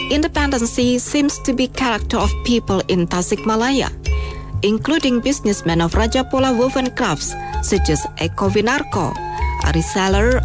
Independency seems to be character of people in Tasikmalaya, including businessmen of Rajapola woven crafts such as Eko Winarko, a reseller